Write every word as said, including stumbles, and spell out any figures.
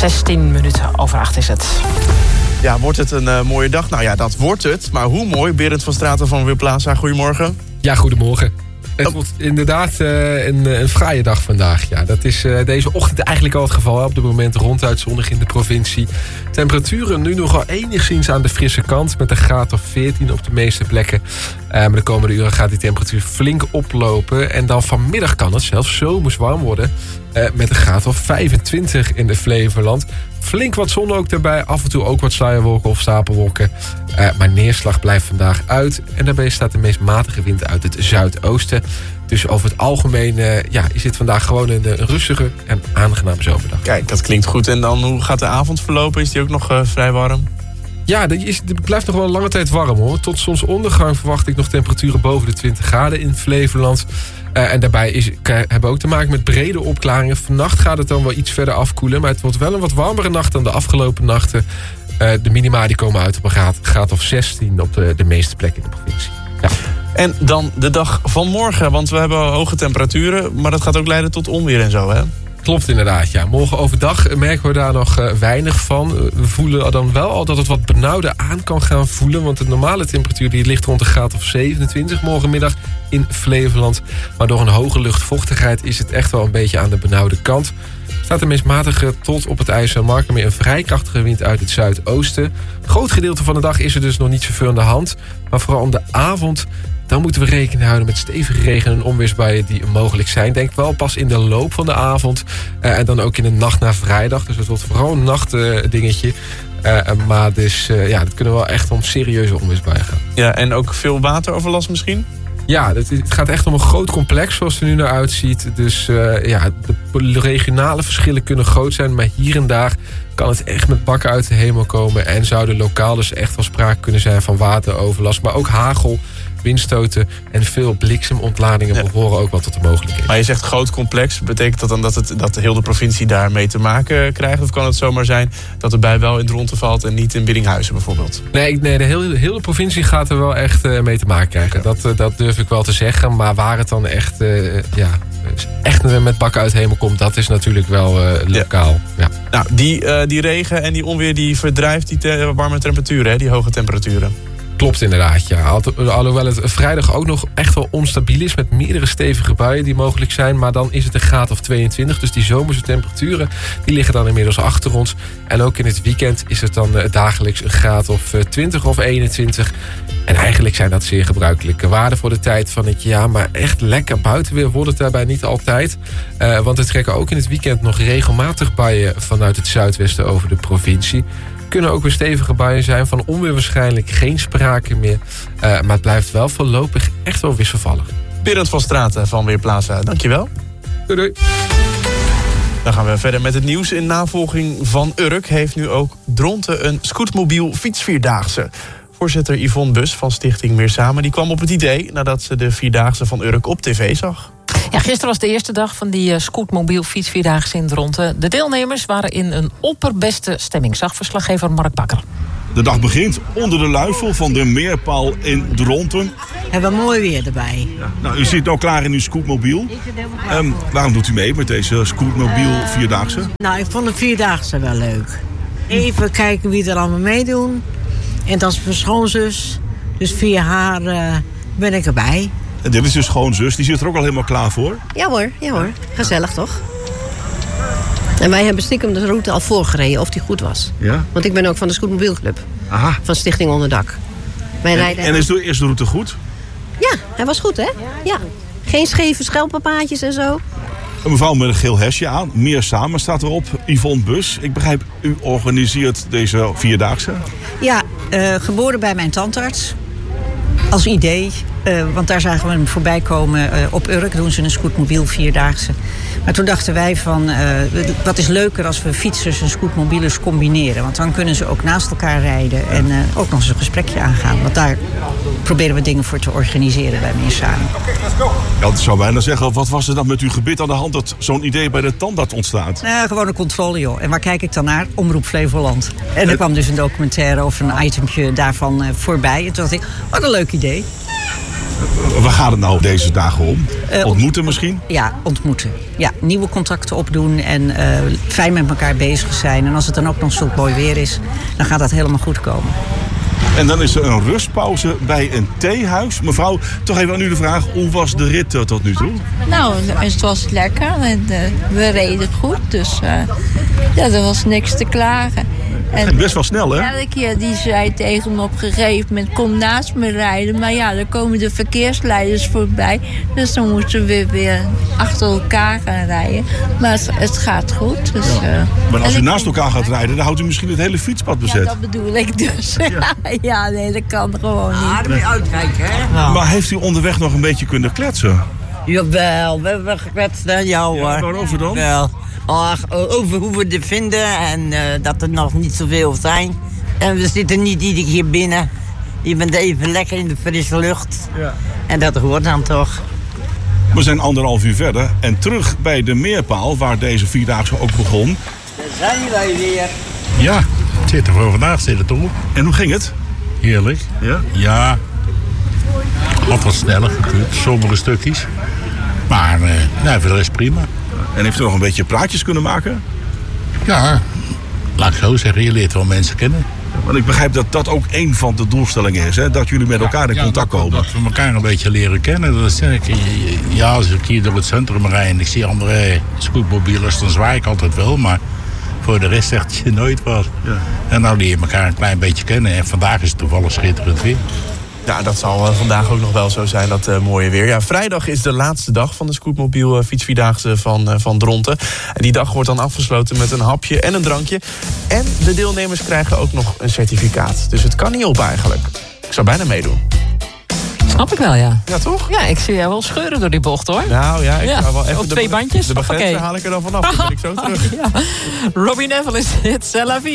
zestien minuten over acht is het. Ja, wordt het een uh, mooie dag? Nou ja, dat wordt het. Maar hoe mooi? Berend van Straten van Weerplaza, goedemorgen. Ja, wordt Het oh. wordt inderdaad uh, een, een fraaie dag vandaag. Ja, dat is uh, deze ochtend eigenlijk al het geval. Op dit moment ronduit zonnig in de provincie. Temperaturen nu nog wel enigszins aan de frisse kant. Met een graad of veertien op de meeste plekken. Uh, maar de komende uren gaat die temperatuur flink oplopen. En dan vanmiddag kan het zelfs zomers warm worden. Uh, met een graad of vijfentwintig in de Flevoland. Flink wat zon ook daarbij. Af en toe ook wat sluierwolken of stapelwolken. Uh, maar neerslag blijft vandaag uit. En daarbij staat de meest matige wind uit het zuidoosten. Dus over het algemeen uh, ja, is dit vandaag gewoon een, een rustige en aangename zomerdag. Kijk, dat klinkt goed. En dan, hoe gaat de avond verlopen? Is die ook nog uh, vrij warm? Ja, het blijft nog wel een lange tijd warm hoor. Tot zonsondergang verwacht ik nog temperaturen boven de twintig graden in Flevoland. Uh, en daarbij is, hebben we ook te maken met brede opklaringen. Vannacht gaat het dan wel iets verder afkoelen. Maar het wordt wel een wat warmere nacht dan de afgelopen nachten. Uh, de minima die komen uit op een graad, graad of zestien op de, de meeste plekken in de provincie. Ja. En dan de dag van morgen. Want we hebben hoge temperaturen. Maar dat gaat ook leiden tot onweer en zo, hè? Klopt inderdaad, ja. Morgen overdag merken we daar nog uh, weinig van. We voelen dan wel al dat het wat benauwder aan kan gaan voelen. Want de normale temperatuur die ligt rond een graad of zevenentwintig morgenmiddag in Flevoland. Maar door een hoge luchtvochtigheid is het echt wel een beetje aan de benauwde kant. Er staat een meest matige tot op het IJsselmarken meer een vrij krachtige wind uit het zuidoosten. Een groot gedeelte van de dag is er dus nog niet zoveel aan de hand. Maar vooral om de avond, dan moeten we rekening houden met stevige regen- en onweersbuien die mogelijk zijn. Denk wel pas in de loop van de avond uh, en dan ook in de nacht na vrijdag. Dus het wordt vooral een nachtdingetje. Uh, uh, maar dus, uh, ja, dat kunnen wel echt om serieuze onweersbuien gaan. Ja, en ook veel wateroverlast misschien? Ja, het gaat echt om een groot complex zoals het er nu naar uitziet. Dus uh, ja, de regionale verschillen kunnen groot zijn. Maar hier en daar kan het echt met bakken uit de hemel komen. En zouden lokaal dus echt wel sprake kunnen zijn van wateroverlast. Maar ook hagel, windstoten en veel bliksemontladingen ja. behoren ook wel tot de mogelijkheden. Maar je zegt groot complex. Betekent dat dan dat, het, dat de hele provincie daarmee te maken krijgt? Of kan het zomaar zijn dat erbij wel in Dronten valt en niet in Biddinghuizen bijvoorbeeld? Nee, nee de hele, hele provincie gaat er wel echt uh, mee te maken krijgen. Ja. Dat, uh, dat durf ik wel te zeggen. Maar waar het dan echt, uh, ja, echt met bakken uit de hemel komt, dat is natuurlijk wel uh, lokaal. Ja. Ja. Nou, die, uh, die regen en die onweer die verdrijft die te, warme temperaturen, hè, die hoge temperaturen. Klopt inderdaad, ja. Alhoewel het vrijdag ook nog echt wel onstabiel is met meerdere stevige buien die mogelijk zijn. Maar dan is het een graad of tweeëntwintig. Dus die zomerse temperaturen die liggen dan inmiddels achter ons. En ook in het weekend is het dan dagelijks een graad of twintig of eenentwintig. En eigenlijk zijn dat zeer gebruikelijke waarden voor de tijd van het jaar. Maar echt lekker buitenweer wordt het daarbij niet altijd. Uh, want er trekken ook in het weekend nog regelmatig buien vanuit het zuidwesten over de provincie. Kunnen ook weer stevige buien zijn. Van onweer waarschijnlijk geen sprake meer. Uh, maar het blijft wel voorlopig echt wel wisselvallig. Berend van Straten van Weerplaza, dankjewel. Doei doei. Dan gaan we verder met het nieuws. In navolging van Urk heeft nu ook Dronten een scootmobiel fietsvierdaagse. Voorzitter Yvonne Bus van Stichting Meer Samen die kwam op het idee nadat ze de Vierdaagse van Urk op tv zag. Ja, gisteren was de eerste dag van die uh, scootmobiel fietsvierdaagse in Dronten. De deelnemers waren in een opperbeste stemming, zag verslaggever Mark Bakker. De dag begint onder de luifel van de Meerpaal in Dronten. We hebben mooi weer erbij. Ja, nou, u zit nou klaar in uw scootmobiel. Um, waarom doet u mee met deze scootmobiel vierdaagse? Nou, ik vond de vierdaagse wel leuk. Even kijken wie er allemaal meedoen. En dat is mijn schoonzus. Dus via haar uh, ben ik erbij. En dit is uw schoonzus, die zit er ook al helemaal klaar voor? Ja hoor, ja hoor. Gezellig toch? En wij hebben stiekem de route al voorgereden of die goed was. Ja? Want ik ben ook van de Scootmobielclub. Aha. Van Stichting Onderdak. Wij en, rijden en is de eerste route goed? Ja, hij was goed hè? Ja. Geen scheve schelpapaadjes en zo. Een mevrouw met een geel hesje aan. Meer Samen staat erop. Yvonne Bus. Ik begrijp, u organiseert deze vierdaagse. Ja, uh, geboren bij mijn tandarts. Als idee. Uh, want daar zagen we hem voorbij komen. Uh, op Urk doen ze een scootmobiel vierdaagse. Maar toen dachten wij van, uh, wat is leuker als we fietsers en scootmobielers combineren. Want dan kunnen ze ook naast elkaar rijden en uh, ook nog eens een gesprekje aangaan. Want daar proberen we dingen voor te organiseren bij Meer Samen. Ja, dat zou bijna zeggen, wat was er dan met uw gebit aan de hand dat zo'n idee bij de tandarts ontstaat? Uh, gewoon een controle joh. En waar kijk ik dan naar? Omroep Flevoland. En er kwam dus een documentaire of een itempje daarvan uh, voorbij. En toen dacht ik, wat een leuk idee. Waar gaat het nou deze dagen om? Uh, Ontmoeten misschien? Ja, ontmoeten. Ja, nieuwe contacten opdoen en uh, fijn met elkaar bezig zijn. En als het dan ook nog zo mooi weer is, dan gaat dat helemaal goed komen. En dan is er een rustpauze bij een theehuis. Mevrouw, toch even aan u de vraag, hoe was de rit uh, tot nu toe? Nou, het was lekker en uh, we reden goed. Dus uh, ja, er was niks te klagen. En best wel snel, hè? Elke keer die zei tegen me op een gegeven moment, kom naast me rijden. Maar ja, dan komen de verkeersleiders voorbij. Dus dan moeten we weer achter elkaar gaan rijden. Maar het, het gaat goed. Dus, ja. uh, maar als u naast elkaar gaat rijden, dan houdt u misschien het hele fietspad bezet. Ja, dat bedoel ik dus. Ja, ja nee, dat kan gewoon niet. Ah, dan moet je uitkijken, hè? Nou. Maar heeft u onderweg nog een beetje kunnen kletsen? Jawel, we hebben gekletst naar jou, hoor. Ja, waarover dan? Wel. Ach, over hoe we het vinden en uh, dat er nog niet zoveel zijn. En we zitten niet iedere keer binnen. Je bent even lekker in de frisse lucht. Ja. En dat hoort dan toch. We zijn anderhalf uur verder en terug bij de Meerpaal, waar deze Vierdaagse ook begon. Daar zijn wij weer. Ja, het zit er voor vandaag zit het op. En hoe ging het? Heerlijk. Ja? Ja. Had wat sneller gekund, sommige stukjes. Maar uh, nee, voor de rest prima. En heeft u nog een beetje praatjes kunnen maken? Ja, laat ik zo zeggen, je leert wel mensen kennen. Want ik begrijp dat dat ook een van de doelstellingen is, hè? Dat jullie met elkaar in ja, contact dat, komen. Dat we elkaar een beetje leren kennen. Dat is, ja, als ik hier door het centrum rijd en ik zie andere scootmobielers, dan zwaai ik altijd wel. Maar voor de rest zegt je nooit wat. Ja. En nou leer je elkaar een klein beetje kennen. En vandaag is het toevallig schitterend weer. Ja, dat zal uh, vandaag ook nog wel zo zijn, dat uh, mooie weer. Ja, vrijdag is de laatste dag van de Scootmobiel uh, fietsvierdaagse van, uh, van Dronten. En die dag wordt dan afgesloten met een hapje en een drankje. En de deelnemers krijgen ook nog een certificaat. Dus het kan niet op eigenlijk. Ik zou bijna meedoen. Snap ik wel, ja. Ja, toch? Ja, ik zie jou wel scheuren door die bocht, hoor. Nou ja, ik ja. ga wel even op twee de, bandjes. De begrenzer haal ik er dan vanaf. Dan ben ik zo terug. Ja. Robbie Neville is dit, c'est la vie.